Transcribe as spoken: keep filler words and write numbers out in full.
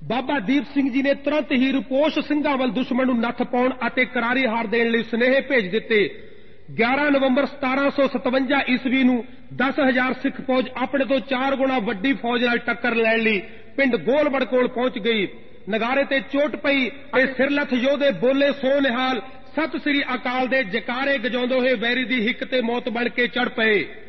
ਬਾਬਾ ਦੀਪ ਸਿੰਘ ਜੀ ਨੇ ਤੁਰੰਤ ਹੀ ਰੂਪੋਸ਼ ਸਿੰਘਾਂ ਵੱਲ ਦੁਸ਼ਮਣ ਨੂੰ ਨੱਥ ਪਾਉਣ ਅਤੇ ਕਰਾਰੀ ਹਾਰ ਦੇਣ ਲਈ ਸੁਨੇਹੇ ਭੇਜ ਦਿੱਤੇ। ਗਿਆਰਾਂ ਨਵੰਬਰ ਸਤਾਰਾਂ ਸੌ ਸਤਵੰਜਾ ਈਸਵੀ ਨੂੰ ਦਸ ਹਜ਼ਾਰ ਸਿੱਖ ਫੌਜ ਆਪਣੇ ਤੋਂ ਚਾਰ ਗੁਣਾ ਵੱਡੀ ਫੌਜ ਨਾਲ ਟੱਕਰ ਲੈਣ ਲਈ ਪਿੰਡ ਗੋਲਵੜ ਕੋਲ ਪਹੁੰਚ ਗਈ। ਨਗਾਰੇ ਤੇ ਚੋਟ ਪਈ ਅਤੇ ਸਿਰਲੱਥ ਯੋਧੇ ਬੋਲੇ ਸੋ ਨਿਹਾਲ, ਸਤਿ ਸ੍ਰੀ ਅਕਾਲ ਦੇ ਜਕਾਰੇ ਗਜਾਉਂਦੇ ਹੋਏ ਵੈਰੀ ਦੀ ਹਿੱਕ ਤੇ ਮੌਤ ਬਣ ਕੇ ਚੜ ਪਏ।